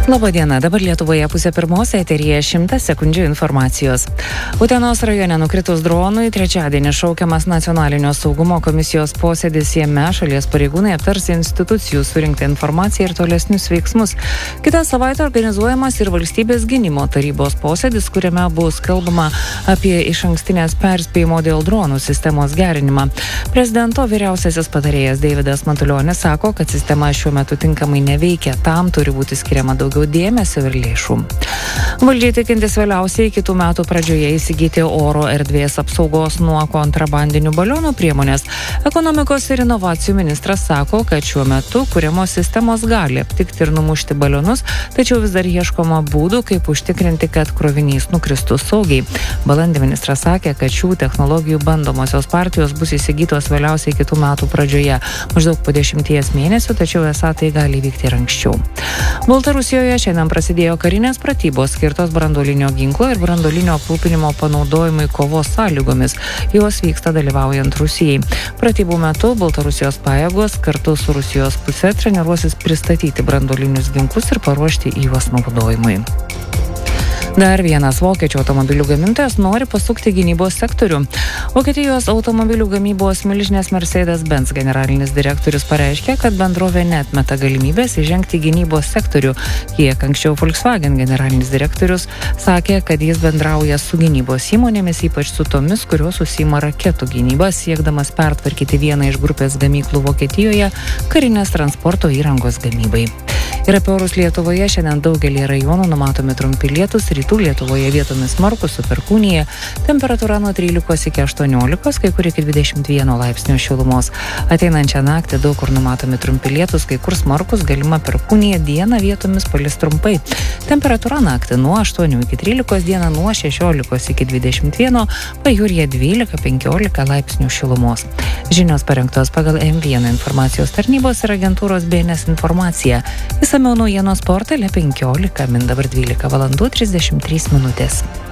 Labadiena, dabar Lietuvoje 1:30 eteryje 100 sekundžių informacijos. Utenos rajone nukritus dronui trečiadienį šaukiamas Nacionalinio saugumo komisijos posėdis, jame šalies pareigūnai aptars institucijų surinktą informaciją ir tolesnius veiksmus. Kitą savaitę organizuojamas ir Valstybės gynimo tarybos posėdis, kuriame bus kalbama apie išankstinės perspėjimo dėl dronų sistemos gerinimą. Prezidento vyriausiasis patarėjas Deividas Matulionis sako, kad sistema šiuo metu tinkamai neveikia, tam turi būti skiriama daugiau dėmesio ir lėšų. Valdžiai tikintis vėliausiai kitų metų pradžioje įsigyti oro erdvės apsaugos nuo kontrabandinių balionų priemonės. Ekonomikos ir inovacijų ministras sako, kad šiuo metu kuriamos sistemos gali aptikti ir numušti balionus, tačiau vis dar ieškoma būdų, kaip užtikrinti, kad krovinys nukristų saugiai. Balandį ministras sakė, kad šių technologijų bandomosios partijos bus įsigytos vėliausiai kitų metų pradžioje, maždaug po 10 mėnesių, tačiau esą tai gali vykti ir anksčiau. Baltarusijoje šiandien prasidėjo karinės pratybos skirtos branduolinio ginklo ir branduolinio aprūpinimo panaudojimui kovos sąlygomis. Jos vyksta dalyvaujant Rusijai. Pratybų metu Baltarusijos pajėgos kartu su Rusijos puse treniruosis pristatyti branduolinius ginklus ir paruošti juos naudojimui. Dar vienas vokiečių automobilių gamintojas nori pasukti gynybos sektorių. Vokietijos automobilių gamybos milžinės Mercedes-Benz generalinis direktorius pareiškė, kad bendrovė neatmeta galimybės įžengti gynybos sektorių. Kiek anksčiau Volkswagen generalinis direktorius sakė, kad jis bendrauja su gynybos įmonėmis, ypač su tomis, kurios užsiima raketų gynybą, siekdamas pertvarkyti vieną iš grupės gamyklų Vokietijoje karinės transporto įrangos gamybai. Ir apie orus Lietuvoje šiandien daugelį rajonų numatomi trumpi lietūs, rytų Lietuvoje vietomis smarkūs su perkūnija, temperatūra nuo 13 iki 18, kai kur iki 21 laipsnių šilumos. Ateinančią naktį daug kur numatomi trumpi lietūs, kai kur smarkūs, galima perkūnija, dieną vietomis palis trumpai. Temperatūra naktį nuo 8 iki 13, dieną nuo 16 iki 21, pajūryje 12-15 laipsnių šilumos. Žinios parengtos pagal M1 informacijos tarnybos ir agentūros BNS informacija. Išsamiau naujienos portale 15, min dabar 12:33.